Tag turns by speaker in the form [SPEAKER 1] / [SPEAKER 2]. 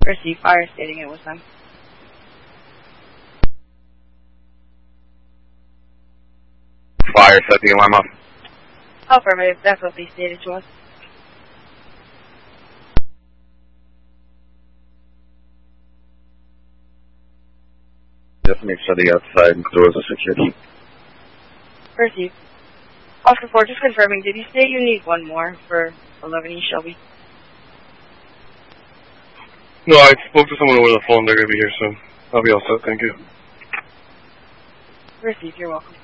[SPEAKER 1] Receive fire stating it was them.
[SPEAKER 2] Fire, set the alarm off.
[SPEAKER 1] Affirmative, that's what they stated to us.
[SPEAKER 2] Just make sure the outside doors are secured.
[SPEAKER 1] Receive. Oscar 4, just confirming, did you state you need one more for 11 East Shelby?
[SPEAKER 3] No, I spoke to someone over the phone. They're going to be here soon. I'll be all set. Thank you.
[SPEAKER 1] Receive, you're welcome.